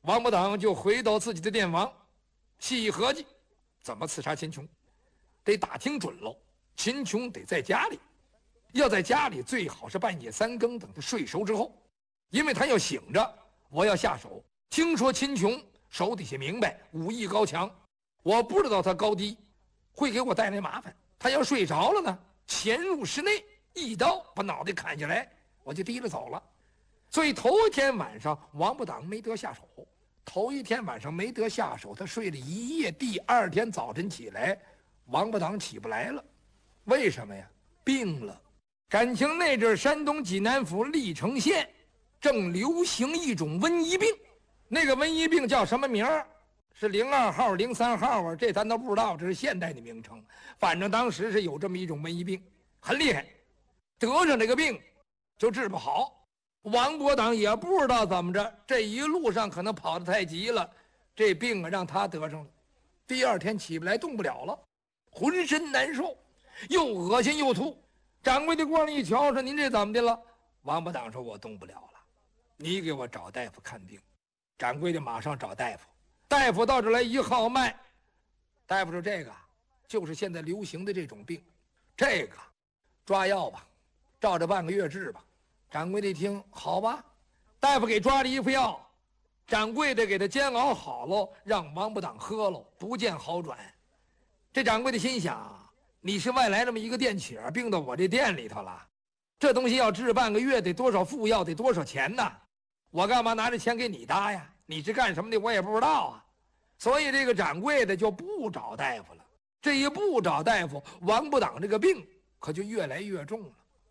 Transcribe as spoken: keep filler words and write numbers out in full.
王八党就回到自己的店房，细一合计，怎么刺杀秦琼？得打听准喽，秦琼得在家里，要在家里最好是半夜三更，等他睡熟之后，因为他要醒着，我要下手。听说秦琼手底下明白，武艺高强，我不知道他高低，会给我带来麻烦。他要睡着了呢，潜入室内，一刀把脑袋砍下来，我就提了走了。所以头一天晚上王八党没得下手，头一天晚上没得下手，他睡了一夜，第二天早晨起来，王八党起不来了。为什么呀？病了。感情那阵山东济南府历城县正流行一种瘟疫病，那个瘟疫病叫什么名儿？是零二号、零三号啊？这咱都不知道，这是现代的名称。反正当时是有这么一种瘟疫病，很厉害，得上这个病就治不好。王八党也不知道怎么着，这一路上可能跑得太急了，这病啊让他得上了。第二天起不来，动不了了，浑身难受，又恶心又吐。掌柜的过来一瞧，说：“您这怎么的了？”王八党说：“我动不了了，你给我找大夫看病。”掌柜的马上找大夫，大夫到这来一号脉，大夫说：“这个就是现在流行的这种病，这个抓药吧，照着半个月治吧。”掌柜的一听，好吧，大夫给抓了一副药，掌柜的给他煎熬好喽，让王八党喝喽，不见好转。这掌柜的心想，你是外来这么一个店乞儿，病到我这店里头了，这东西要治半个月，得多少副药，得多少钱呢？我干嘛拿着钱给你搭呀？你是干什么的我也不知道啊。所以这个掌柜的就不找大夫了。这一不找大夫，王八党这个病可就越来越重了。